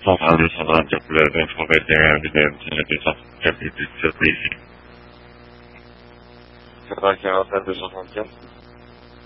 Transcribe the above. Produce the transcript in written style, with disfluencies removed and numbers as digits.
Trabalho durante a colher informação evidente na questão de serviço. Será que ela está desorientada?